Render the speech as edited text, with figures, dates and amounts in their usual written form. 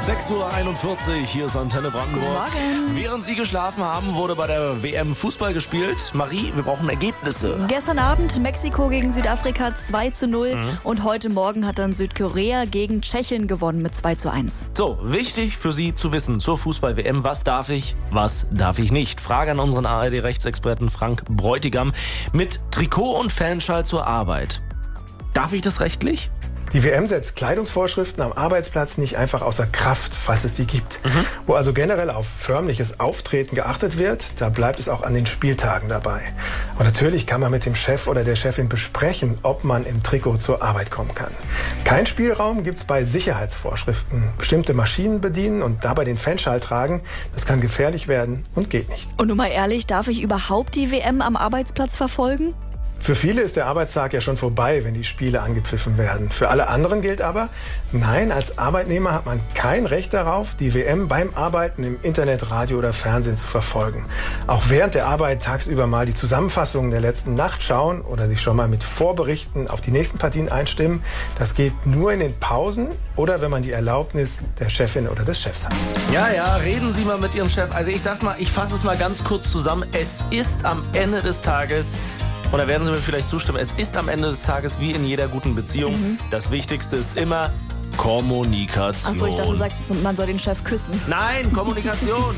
6:41 Uhr, hier ist Antenne Brandenburg. Guten Morgen. Während Sie geschlafen haben, wurde bei der WM Fußball gespielt. Marie, wir brauchen Ergebnisse. Gestern Abend Mexiko gegen Südafrika 2:0 und heute Morgen hat dann Südkorea gegen Tschechien gewonnen mit 2:1. So, wichtig für Sie zu wissen zur Fußball-WM. Was darf ich nicht? Frage an unseren ARD-Rechtsexperten Frank Bräutigam mit Trikot und Fanschal zur Arbeit. Darf ich das rechtlich? Die WM setzt Kleidungsvorschriften am Arbeitsplatz nicht einfach außer Kraft, falls es die gibt. Wo also generell auf förmliches Auftreten geachtet wird, da bleibt es auch an den Spieltagen dabei. Und natürlich kann man mit dem Chef oder der Chefin besprechen, ob man im Trikot zur Arbeit kommen kann. Kein Spielraum gibt's bei Sicherheitsvorschriften. Bestimmte Maschinen bedienen und dabei den Fanschal tragen, das kann gefährlich werden und geht nicht. Und nun mal ehrlich, darf ich überhaupt die WM am Arbeitsplatz verfolgen? Für viele ist der Arbeitstag ja schon vorbei, wenn die Spiele angepfiffen werden. Für alle anderen gilt aber, nein, als Arbeitnehmer hat man kein Recht darauf, die WM beim Arbeiten im Internet, Radio oder Fernsehen zu verfolgen. Auch während der Arbeit tagsüber mal die Zusammenfassungen der letzten Nacht schauen oder sich schon mal mit Vorberichten auf die nächsten Partien einstimmen, das geht nur in den Pausen oder wenn man die Erlaubnis der Chefin oder des Chefs hat. Ja, reden Sie mal mit Ihrem Chef. Also ich sag's mal, ich fasse es mal ganz kurz zusammen. Es ist am Ende des Tages... Und da werden Sie mir vielleicht zustimmen, es ist am Ende des Tages wie in jeder guten Beziehung. Das Wichtigste ist immer Kommunikation. Achso, ich dachte, du sagst, man soll den Chef küssen. Nein, Kommunikation.